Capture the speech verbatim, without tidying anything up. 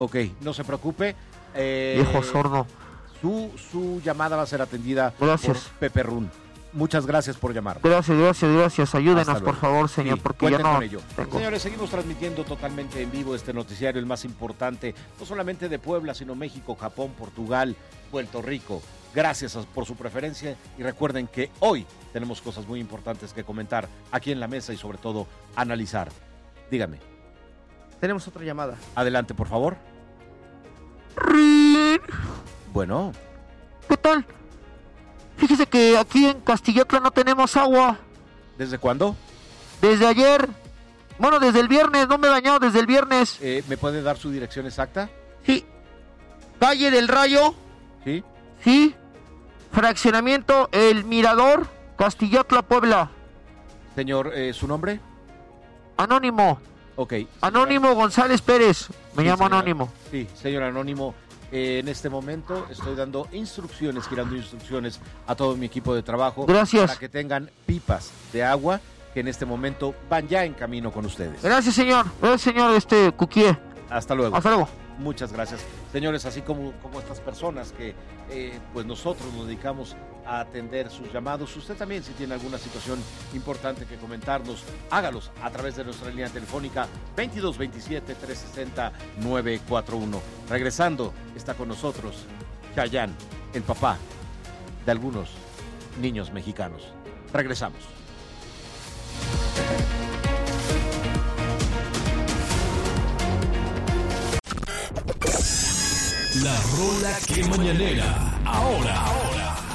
Ok, no se preocupe. Eh, Viejo sordo. Su, su llamada va a ser atendida Gracias. por Pepe Run. Muchas gracias por llamar. Gracias, gracias, gracias. Ayúdenos, por favor, señor, Sí, porque ya no con ello. tengo. Señores, seguimos transmitiendo totalmente en vivo este noticiario, el más importante, no solamente de Puebla, sino México, Japón, Portugal, Puerto Rico. Gracias por su preferencia y recuerden que hoy tenemos cosas muy importantes que comentar aquí en la mesa y sobre todo analizar. Dígame. Tenemos otra llamada. Adelante, por favor. Bueno. ¿Qué tal? Fíjese que aquí en Castillotla no tenemos agua. ¿Desde cuándo? Desde ayer. Bueno, desde el viernes, no me he bañado desde el viernes. Eh, ¿Me puede dar su dirección exacta? Sí. Calle del Rayo. Sí. Sí. Fraccionamiento El Mirador, Castillotla, Puebla. Señor, eh, ¿su nombre? Anónimo. Ok. Anónimo señora. González Pérez. Me sí, llamo señora. Anónimo. Sí, señor Anónimo. Eh, en este momento estoy dando instrucciones, girando instrucciones a todo mi equipo de trabajo. Gracias. Para que tengan pipas de agua que en este momento van ya en camino con ustedes. Gracias, señor. Gracias, señor este Cuquié. Hasta luego. Hasta luego. Muchas gracias. Señores, así como, como estas personas que eh, pues nosotros nos dedicamos a atender sus llamados, usted también si tiene alguna situación importante que comentarnos, hágalos a través de nuestra línea telefónica veintidós veintisiete, trescientos sesenta, novecientos cuarenta y uno. Regresando, está con nosotros Chayanne, el papá de algunos niños mexicanos. Regresamos. La rola que mañanera, ahora.